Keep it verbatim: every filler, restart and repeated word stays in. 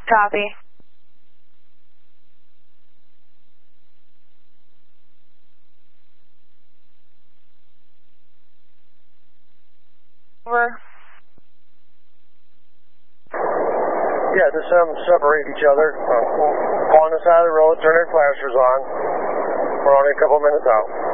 Copy. Over. Yeah, just um, separate each other. Uh, on the side of the road, turn their flashers on. We're only a couple minutes out.